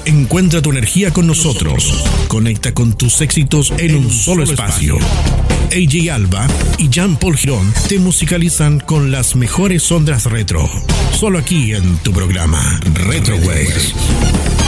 Encuentra tu energía con nosotros. Conecta con tus éxitos en un solo espacio. AJ Alba y Jean-Paul Girón te musicalizan con las mejores ondas retro. Solo aquí en tu programa Retro Waves.